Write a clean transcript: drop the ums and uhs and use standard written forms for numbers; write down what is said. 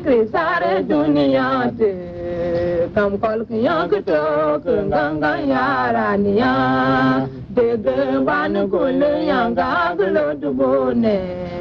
Krisare dunia te kam kol yang ketok ganggang yarania dege ban gule yang gaglo dubone